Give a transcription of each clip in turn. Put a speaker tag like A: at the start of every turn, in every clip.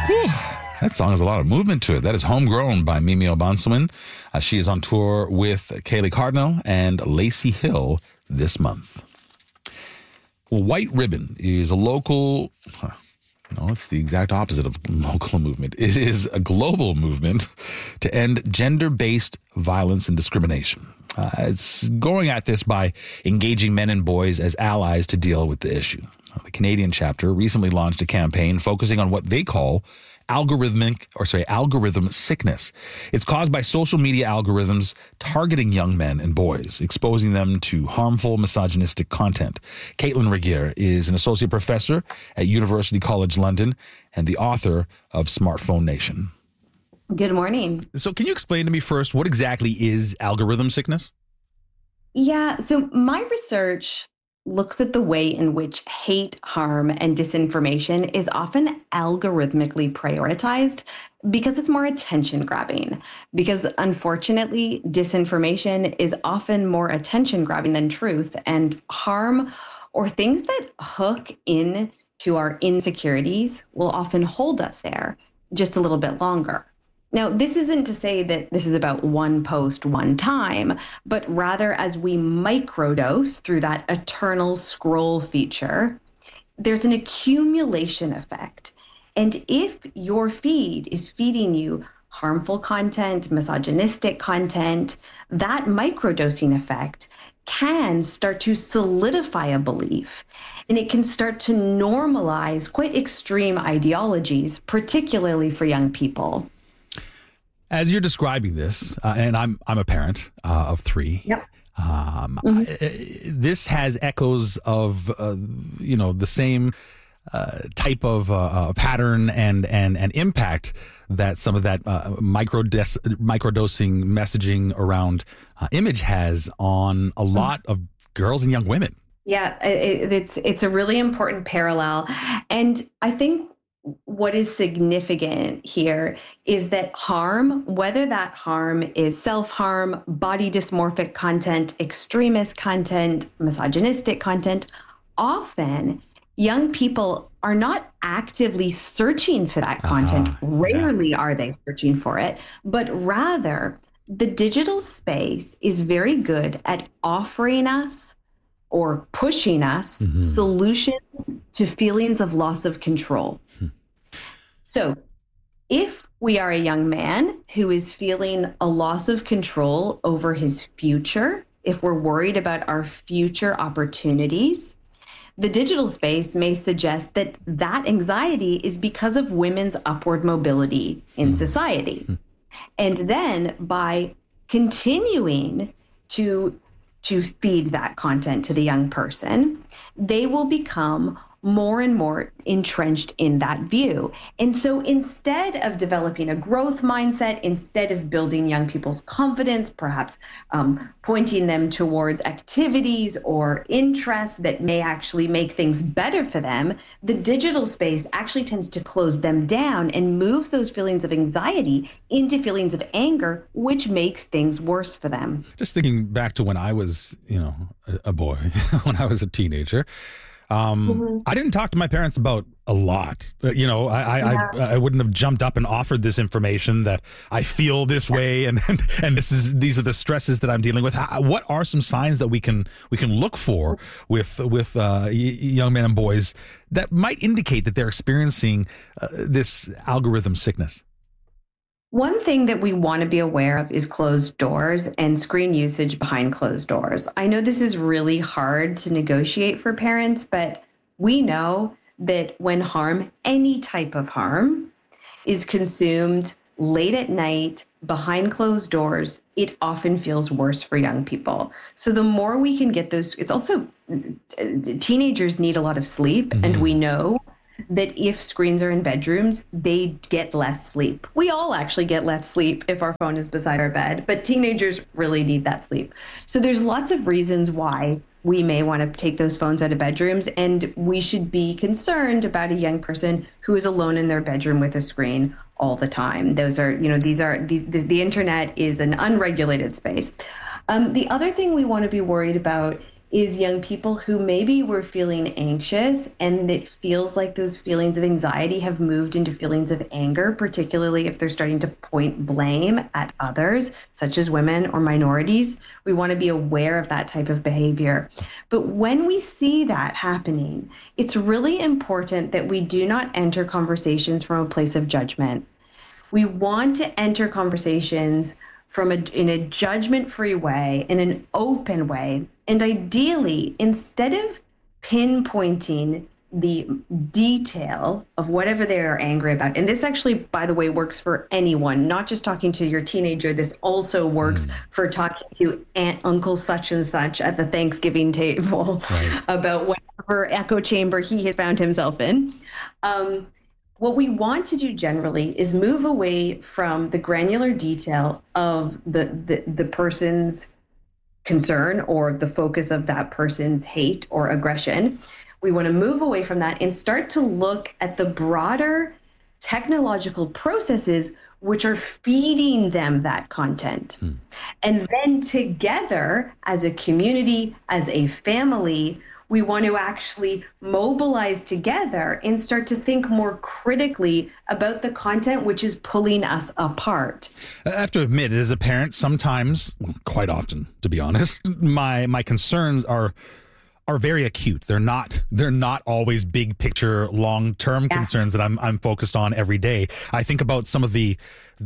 A: Whew. That song has a lot of movement to it. That is Homegrown by Mimi Obansuin. She is on tour with Kaylee Cardinal and Lacey Hill this month. Well, White Ribbon is a local... No, it's the exact opposite of local movement. It is a global movement to end gender-based violence and discrimination. It's going at this by engaging men and boys as allies to deal with the issue. The Canadian chapter recently launched a campaign focusing on what they call algorithm sickness. It's caused by social media algorithms targeting young men and boys, exposing them to harmful misogynistic content. Caitlin Regier is an associate professor at University College London and the author of Smartphone Nation.
B: Good morning.
A: So can you explain to me first, what exactly is algorithm sickness?
B: Yeah, so my research looks at the way in which hate, harm, and disinformation is often algorithmically prioritized because it's more attention grabbing. Because unfortunately, disinformation is often more attention grabbing than truth, and harm or things that hook in to our insecurities will often hold us there just a little bit longer. Now, this isn't to say that this is about one post, one time, but rather as we microdose through that eternal scroll feature, there's an accumulation effect. And if your feed is feeding you harmful content, misogynistic content, that microdosing effect can start to solidify a belief, and it can start to normalize quite extreme ideologies, particularly for young people.
A: As you're describing this, and I'm a parent of three.
B: Yep.
A: This has echoes of the same type of pattern and impact that some of that microdosing messaging around image has on a lot of girls and young women.
B: Yeah, it's a really important parallel, and I think what is significant here is that harm, whether that harm is self-harm, body dysmorphic content, extremist content, misogynistic content, often young people are not actively searching for that content. Rarely are they searching for it, but rather the digital space is very good at offering us or pushing us solutions to feelings of loss of control. So if we are a young man who is feeling a loss of control over his future, if we're worried about our future opportunities, the digital space may suggest that that anxiety is because of women's upward mobility in society. And then by continuing to feed that content to the young person, they will become more and more entrenched in that view. And so instead of developing a growth mindset, instead of building young people's confidence, perhaps pointing them towards activities or interests that may actually make things better for them, the digital space actually tends to close them down and moves those feelings of anxiety into feelings of anger, which makes things worse for them.
A: Just thinking back to when I was, a boy, when I was a teenager, I didn't talk to my parents about a lot. I wouldn't have jumped up and offered this information that I feel this way, and these are the stresses that I'm dealing with. What are some signs that we can look for with young men and boys that might indicate that they're experiencing this algorithm sickness?
B: One thing that we want to be aware of is closed doors and screen usage behind closed doors. I know this is really hard to negotiate for parents, but we know that when harm, any type of harm, is consumed late at night behind closed doors, it often feels worse for young people. So the more we can get those, it's also, teenagers need a lot of sleep, and we know that if screens are in bedrooms, they get less sleep. We all actually get less sleep if our phone is beside our bed, but teenagers really need that sleep. So there's lots of reasons why we may want to take those phones out of bedrooms, and we should be concerned about a young person who is alone in their bedroom with a screen all the time. Those are, the internet is an unregulated space. The other thing we want to be worried about is young people who maybe were feeling anxious, and it feels like those feelings of anxiety have moved into feelings of anger, particularly if they're starting to point blame at others, such as women or minorities. We want to be aware of that type of behavior. But when we see that happening, it's really important that we do not enter conversations from a place of judgment. We want to enter conversations in a judgment-free way, in an open way, and ideally, instead of pinpointing the detail of whatever they are angry about, and this actually, by the way, works for anyone, not just talking to your teenager. This also works for talking to Aunt, Uncle such and such at the Thanksgiving table about whatever echo chamber he has found himself in. What we want to do generally is move away from the granular detail of the person's concern or the focus of that person's hate or aggression. We want to move away from that and start to look at the broader technological processes which are feeding them that content. And then together, as a community, as a family, we want to actually mobilize together and start to think more critically about the content which is pulling us apart.
A: I have to admit, as a parent, sometimes, quite often, to be honest, my concerns are very acute. They're not always big picture, long-term concerns that I'm focused on every day. I think about some of the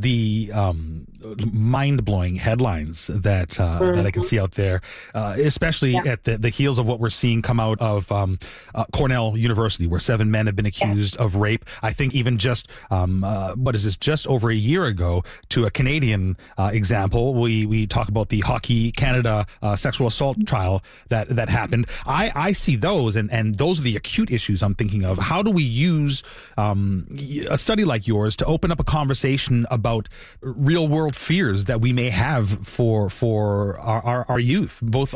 A: mind-blowing headlines that I can see out there, especially at the heels of what we're seeing come out of Cornell University, where 7 men have been accused of rape. I think even just just over a year ago, to a Canadian example, we talk about the Hockey Canada sexual assault trial that happened. I see those, and those are the acute issues I'm thinking of. How do we use a study like yours to open up a conversation about real world fears that we may have for our youth, both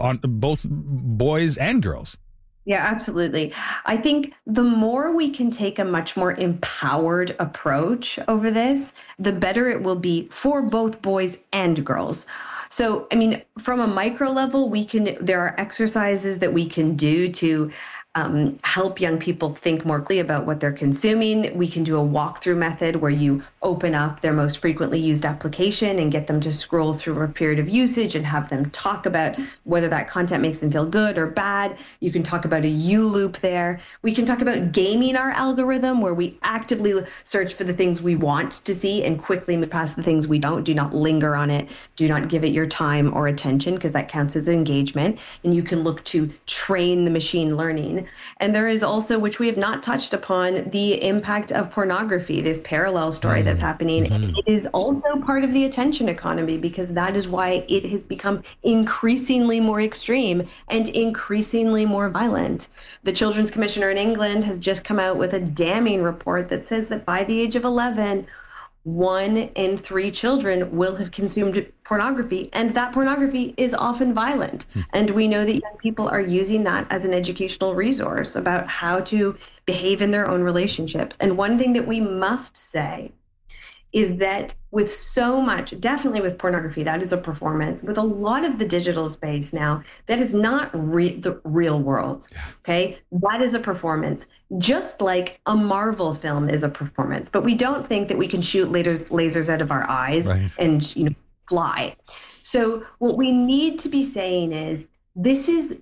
A: boys and girls?
B: Yeah, absolutely. I think the more we can take a much more empowered approach over this, the better it will be for both boys and girls. So, I mean, from a micro level, there are exercises that we can do to help young people think more clearly about what they're consuming. We can do a walkthrough method where you open up their most frequently used application and get them to scroll through a period of usage and have them talk about whether that content makes them feel good or bad. You can talk about a U loop there. We can talk about gaming our algorithm, where we actively search for the things we want to see and quickly move past the things we don't. Do not linger on it. Do not give it your time or attention, because that counts as engagement. And you can look to train the machine learning. And there is also, which we have not touched upon, the impact of pornography, this parallel story that's happening. And it is also part of the attention economy, because that is why it has become increasingly more extreme and increasingly more violent. The Children's Commissioner in England has just come out with a damning report that says that by the age of 11, 1 in 3 children will have consumed pornography, and that pornography is often violent. And we know that young people are using that as an educational resource about how to behave in their own relationships. And one thing that we must say is that with so much, definitely with pornography, that is a performance. With a lot of the digital space now, that is not the real world, okay? That is a performance, just like a Marvel film is a performance. But we don't think that we can shoot lasers out of our eyes and, fly. So what we need to be saying is, this is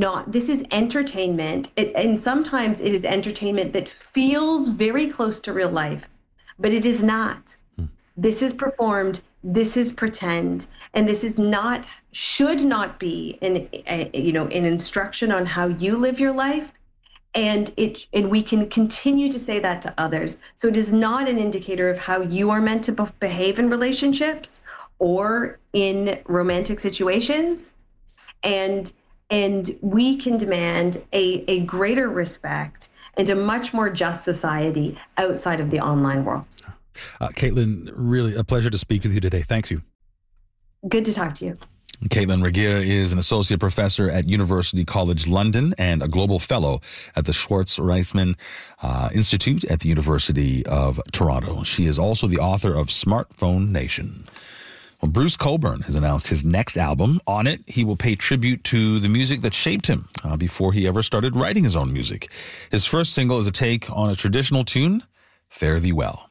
B: entertainment. And sometimes it is entertainment that feels very close to real life, but it is not. This is performed, this is pretend, and this is should not be an instruction on how you live your life. And we can continue to say that to others. So it is not an indicator of how you are meant to behave in relationships or in romantic situations. And we can demand a greater respect and a much more just society outside of the online world.
A: Caitlin, really a pleasure to speak with you today. Thank you.
B: Good to talk to you.
A: Caitlin Regehr is an associate professor at University College London and a global fellow at the Schwartz Reisman Institute at the University of Toronto. She is also the author of Smartphone Nation. Well, Bruce Cockburn has announced his next album. On it, he will pay tribute to the music that shaped him before he ever started writing his own music. His first single is a take on a traditional tune, Fare Thee Well.